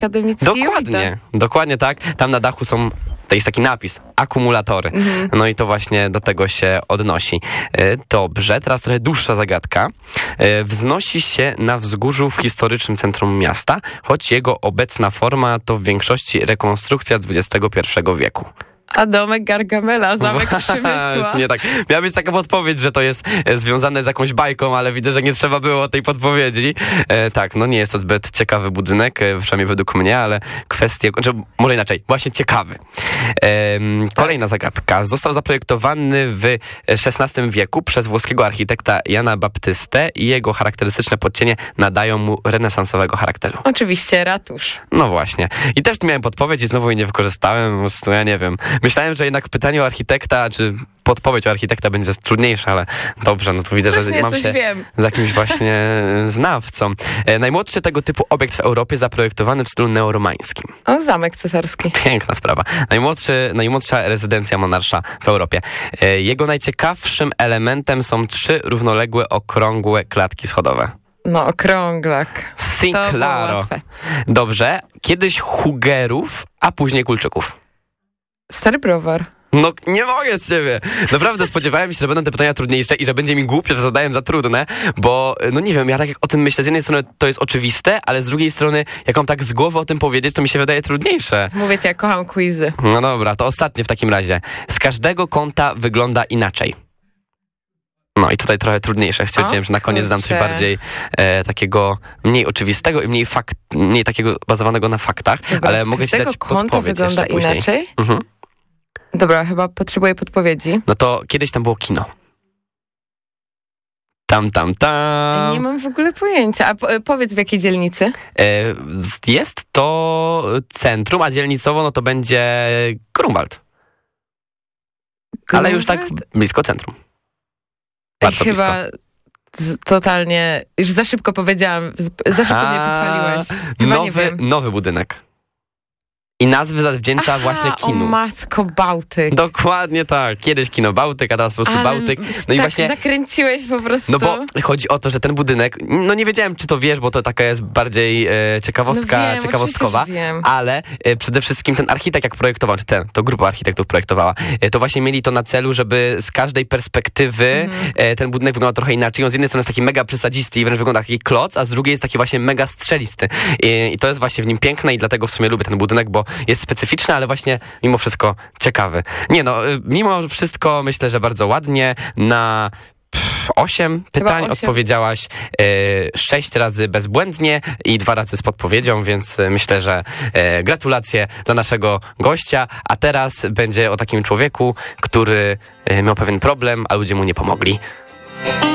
akademicki. Dokładnie tak. Tam na dachu to jest taki napis, akumulatory. No i to właśnie do tego się odnosi. Dobrze, teraz trochę dłuższa zagadka. Wznosi się na wzgórzu w historycznym centrum miasta, choć jego obecna forma to w większości rekonstrukcja z XXI wieku. A domek Gargamela, zamek Przemysła. Nie tak. Miała być taka podpowiedź, że to jest związane z jakąś bajką, ale widzę, że nie trzeba było tej podpowiedzi. Tak, no nie jest to zbyt ciekawy budynek, przynajmniej według mnie, ale kwestie, może inaczej, właśnie ciekawy. Kolejna zagadka. Został zaprojektowany w XVI wieku przez włoskiego architekta Jana Baptystę i jego charakterystyczne podcienie nadają mu renesansowego charakteru. Oczywiście, ratusz. No właśnie. I też tu miałem podpowiedź i znowu jej nie wykorzystałem, po prostu ja nie wiem. Myślałem, że jednak pytanie o architekta, czy podpowiedź o architekta będzie trudniejsza, ale dobrze, no to widzę, że mam się z jakimś właśnie znawcą. Najmłodszy tego typu obiekt w Europie zaprojektowany w stylu neoromańskim. O, zamek cesarski. Piękna sprawa. Najmłodsza rezydencja monarcha w Europie. Jego najciekawszym elementem są 3 równoległe, okrągłe klatki schodowe. No, okrąglak. Sinclairo. Dobrze. Kiedyś Hugerów, a później Kulczyków. Stary browar. No nie mogę z ciebie. Naprawdę spodziewałem się, że będą te pytania trudniejsze i że będzie mi głupie, że zadałem za trudne, bo no nie wiem, ja tak jak o tym myślę, z jednej strony to jest oczywiste, ale z drugiej strony jak mam tak z głowy o tym powiedzieć, to mi się wydaje trudniejsze. Mówię ci, ja kocham quizy. No dobra, to ostatnie w takim razie. Z każdego kąta wygląda inaczej. No i tutaj trochę trudniejsze. Stwierdziłem, że na koniec dam coś bardziej takiego mniej oczywistego i mniej takiego bazowanego na faktach, dobra, ale mogę ci dać podpowiedź. Z każdego kąta wygląda inaczej? Dobra, chyba potrzebuję podpowiedzi. No to kiedyś tam było kino. Tam. Nie mam w ogóle pojęcia. A powiedz, w jakiej dzielnicy? Jest to centrum, a dzielnicowo no to będzie Grunwald. Ale już tak blisko centrum. Bardzo chyba totalnie, już za szybko powiedziałam, za szybko mnie pochwaliłeś. Nowy budynek. I nazwy zawdzięcza właśnie kinu. O matko, Bałtyk. Dokładnie tak. Kiedyś kino Bałtyk, a teraz po prostu Bałtyk. No tak i właśnie zakręciłeś po prostu. No bo chodzi o to, że ten budynek, no nie wiedziałem, czy to wiesz, bo to taka jest bardziej ciekawostkowa, ale przede wszystkim ten architekt jak projektował, czy to grupa architektów projektowała, to właśnie mieli to na celu, żeby z każdej perspektywy ten budynek wyglądał trochę inaczej. On z jednej strony jest taki mega przesadzisty i wręcz wygląda jak taki kloc, a z drugiej jest taki właśnie mega strzelisty. I to jest właśnie w nim piękne i dlatego w sumie lubię ten budynek, bo jest specyficzny, ale właśnie mimo wszystko ciekawy. Nie no, mimo wszystko myślę, że bardzo ładnie. Na 8 pytań odpowiedziałaś 6 razy bezbłędnie i 2 razy z podpowiedzią, więc myślę, że gratulacje dla naszego gościa. A teraz będzie o takim człowieku, który miał pewien problem, a ludzie mu nie pomogli.